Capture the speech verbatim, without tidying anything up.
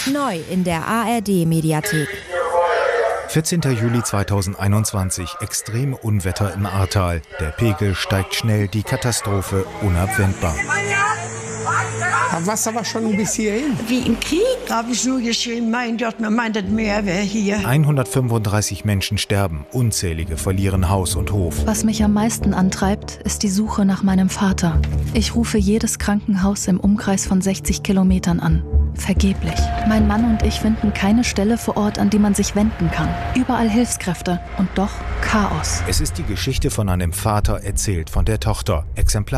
Neu in der A R D-Mediathek. vierzehnter Juli zweitausendeinundzwanzig. Extreme Unwetter im Ahrtal. Der Pegel steigt schnell, die Katastrophe unabwendbar. Das Wasser war schon bis hierhin. Wie im Krieg habe ich nur geschrien, mein Gott, man meint, das Meer wäre hier. hundertfünfunddreißig Menschen sterben, unzählige verlieren Haus und Hof. Was mich am meisten antreibt, ist die Suche nach meinem Vater. Ich rufe jedes Krankenhaus im Umkreis von sechzig Kilometern an. Vergeblich. Mein Mann und ich finden keine Stelle vor Ort, an die man sich wenden kann. Überall Hilfskräfte und doch Chaos. Es ist die Geschichte von einem Vater, erzählt von der Tochter. Exemplar